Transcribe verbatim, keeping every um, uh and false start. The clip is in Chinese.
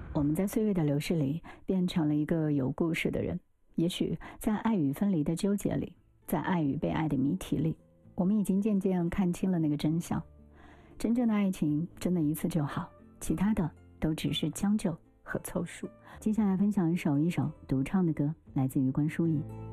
我们在岁月的流逝里变成了一个有故事的人。也许在爱与分离的纠结里，在爱与被爱的谜题里，我们已经渐渐看清了那个真相。真正的爱情真的一次就好，其他的都只是将就和凑数。接下来分享一首一首独唱的歌，来自于关淑怡。